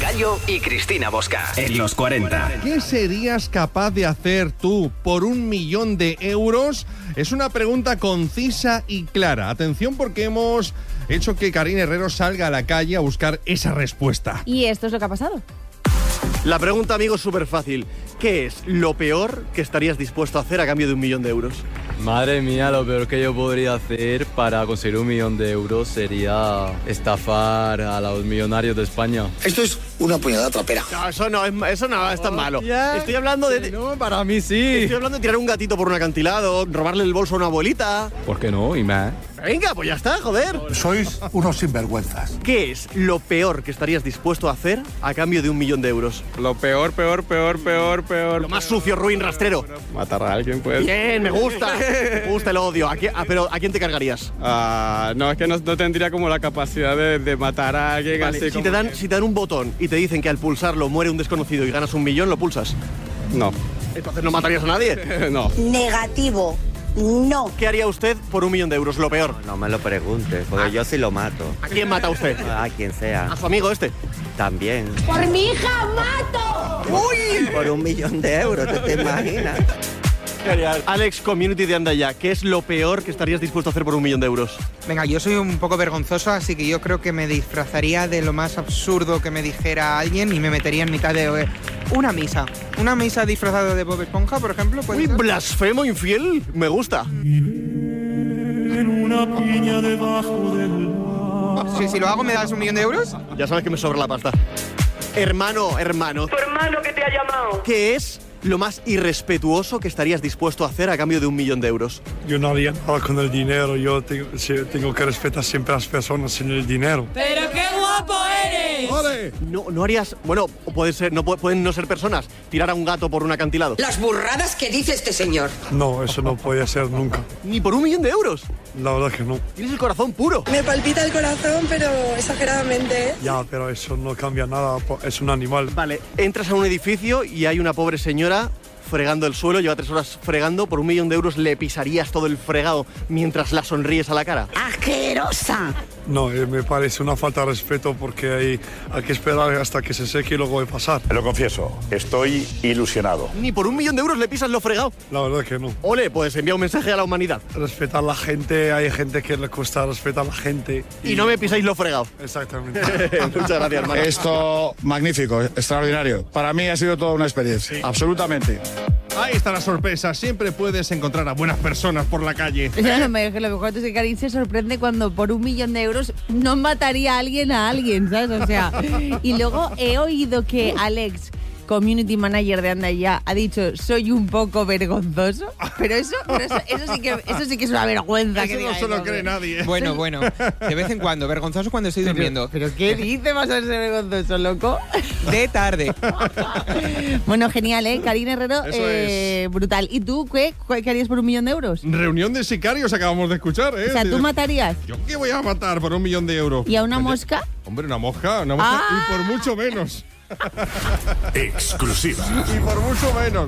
Gallo y Cristina Bosca. En los 40. ¿Qué serías capaz de hacer tú por 1 millón de euros? Es una pregunta concisa y clara. Atención, porque hemos hecho que Karine Herrero salga a la calle a buscar esa respuesta. Y esto es lo que ha pasado. La pregunta, amigo, es súper fácil. ¿Qué es lo peor que estarías dispuesto a hacer a cambio de 1 millón de euros? Madre mía, lo peor que yo podría hacer para conseguir 1 millón de euros sería estafar a los millonarios de España. Esto es una puñalada trapera. No, eso no es tan malo. Estoy hablando de... No, para mí sí. Estoy hablando de tirar un gatito por un acantilado, robarle el bolso a una abuelita. ¿Por qué no? Y más. Venga, pues ya está, joder. Sois unos sinvergüenzas. ¿Qué es lo peor que estarías dispuesto a hacer a cambio de 1 millón de euros? Lo peor. Lo más sucio, ruin, rastrero. Matar a alguien, pues. Bien, me gusta. Me gusta el odio. Pero ¿a quién te cargarías? No, es que no tendría como la capacidad de matar a alguien Vale, así si te dan un botón y te dicen que al pulsarlo muere un desconocido y ganas 1 millón, ¿lo pulsas? No. Entonces no matarías a nadie. No. Negativo. No. ¿Qué haría usted por 1 millón de euros? Lo peor. No me lo pregunte, porque yo sí lo mato. ¿A quién mata usted? A quien sea. ¿A su amigo este? También. Por mi hija mato. ¡Uy! Por 1 millón de euros, ¿te imaginas? Alex, community de Andaya, ¿qué es lo peor que estarías dispuesto a hacer por 1 millón de euros? Venga, yo soy un poco vergonzoso, así que yo creo que me disfrazaría de lo más absurdo que me dijera alguien y me metería en mitad de una misa. Una misa disfrazada de Bob Esponja, por ejemplo. ¡Uy, blasfemo infiel! Me gusta. Si lo hago, ¿me das 1 millón de euros? Ya sabes que me sobra la pasta. Hermano. Tu hermano que te ha llamado. ¿Qué es lo más irrespetuoso que estarías dispuesto a hacer a cambio de 1 millón de euros? Yo no haría nada con el dinero. Yo tengo que respetar siempre a las personas sin el dinero. ¡Pero qué guapo eres! ¡Ole! No harías... Bueno, pueden no ser personas. Tirar a un gato por un acantilado. Las burradas que dice este señor. No, eso no puede ser nunca. ¿Ni por 1 millón de euros? La verdad que no. Tienes el corazón puro. Me palpita el corazón, pero exageradamente. Ya, pero eso no cambia nada. Es un animal. Vale, entras a un edificio y hay una pobre señora fregando el suelo, lleva 3 horas fregando. Por 1 millón de euros le pisarías todo el fregado mientras la sonríes a la cara. ¡Asquerosa! No, me parece una falta de respeto porque hay que esperar hasta que se seque y luego de pasar. Te lo confieso, estoy ilusionado. Ni por 1 millón de euros le pisas lo fregado. La verdad que no. Ole, pues envía un mensaje a la humanidad. Respetar a la gente, hay gente que le cuesta respetar a la gente. Y no me pisáis lo fregado. Exactamente. Muchas gracias, hermano. Esto, magnífico, extraordinario. Para mí ha sido toda una experiencia, sí. Absolutamente. Ahí está la sorpresa. Siempre puedes encontrar a buenas personas por la calle. Lo mejor es que Karin se sorprende cuando por 1 millón de euros no mataría a alguien, ¿sabes? O sea, y luego he oído que Alex, community manager de Andaya, ha dicho soy un poco vergonzoso, pero eso sí que es una vergüenza. Eso que no se lo cree nadie. Bueno, de vez en cuando, vergonzoso cuando estoy durmiendo. ¿Pero qué dice? ¿Vas a ser vergonzoso, loco? De tarde. Bueno, genial, Karine Herrero, Eso es. brutal. ¿Y tú qué harías por 1 millón de euros? Reunión de sicarios acabamos de escuchar, ¿eh? O sea, ¿tú matarías? ¿Yo qué voy a matar por 1 millón de euros? ¿Y a una mosca? Hombre, una mosca y por mucho menos. Exclusiva. Y por mucho menos.